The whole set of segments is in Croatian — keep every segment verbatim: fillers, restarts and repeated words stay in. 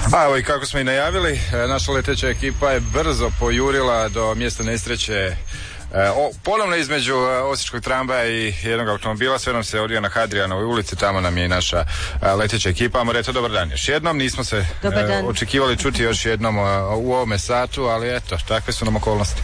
A evo i kako smo i najavili, naša leteća ekipa je brzo pojurila do mjesta nesreće. O, ponovno između osječkog tramvaja i jednog automobila. Sve nam se odvija na Hadrijanovoj ulici, tamo nam je i naša leteća ekipa. Moreto, dobar dan još jednom. Nismo se e, očekivali čuti još jednom u ovome satu, ali eto, takve su nam okolnosti.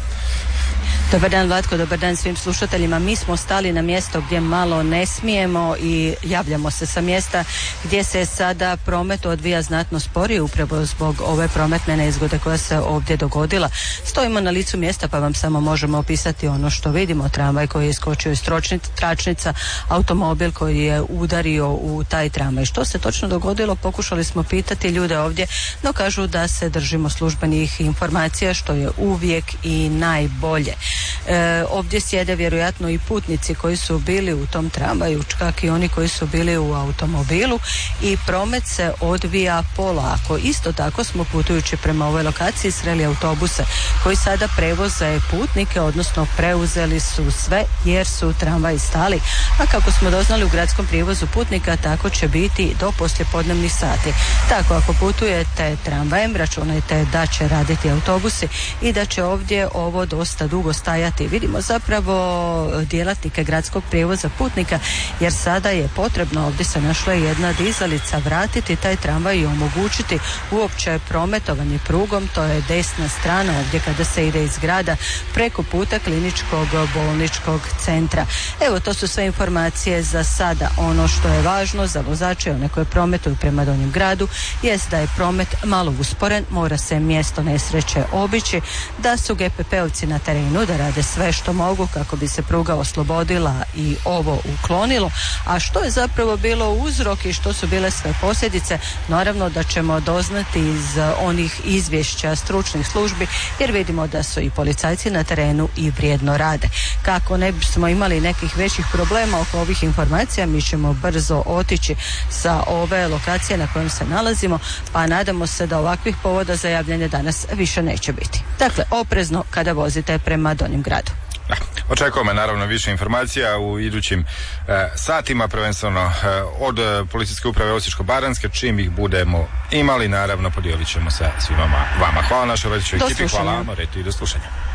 Dobar dan Vlatko, dobar dan svim slušateljima. Mi smo stali na mjesto gdje malo ne smijemo i javljamo se sa mjesta gdje se sada promet odvija znatno sporije upravo zbog ove prometne nezgode koja se ovdje dogodila. Stojimo na licu mjesta pa vam samo možemo opisati ono što vidimo. Tramvaj koji je iskočio iz tračnica, automobil koji je udario u taj tramvaj. Što se točno dogodilo, pokušali smo pitati ljude ovdje, no kažu da se držimo službenih informacija, što je uvijek i najbolje. E, ovdje sjede vjerojatno i putnici koji su bili u tom tramvaju, čak i oni koji su bili u automobilu, i promet se odvija polako. Isto tako smo putujući prema ovoj lokaciji sreli autobuse koji sada prevoze putnike, odnosno preuzeli su sve jer su tramvaji stali, a kako smo doznali u gradskom prijevozu putnika tako će biti do poslijepodnevnih sati. Tako ako putujete tramvajem računajte da će raditi autobusi i da će ovdje ovo dosta dugo stajati. Vidimo zapravo djelatnike gradskog prijevoza putnika jer sada je potrebno, ovdje se našla jedna dizalica, vratiti taj tramvaj i omogućiti uopće prometovanje prugom. To je desna strana ovdje kada se ide iz grada preko puta kliničkog bolničkog centra. Evo, to su sve informacije za sada. Ono što je važno za vozače, one koje prometuju prema Donjem gradu, jest da je promet malo usporen, mora se mjesto nesreće obići, da su G P P-ovci na terenu, da rade sve što mogu kako bi se pruga oslobodila i ovo uklonilo. A što je zapravo bilo uzrok i što su bile sve posljedice, naravno da ćemo doznati iz onih izvješća stručnih službi, jer vidimo da su i policajci na terenu i vrijedno rade. Kako ne bismo imali nekih većih problema oko ovih informacija, mi ćemo brzo otići sa ove lokacije na kojem se nalazimo, pa nadamo se da ovakvih povoda za javljanje danas više neće biti. Dakle, oprezno kada vozite prema Donjem gradu. Da, očekujemo naravno više informacija u idućim e, satima, prvenstveno e, od e, policijske uprave Osječko-baranjske. Čim ih budemo imali, naravno podijelit ćemo sa svima vama. Hvala našoj letećoj ekipi, hvala Moretu i do slušanja.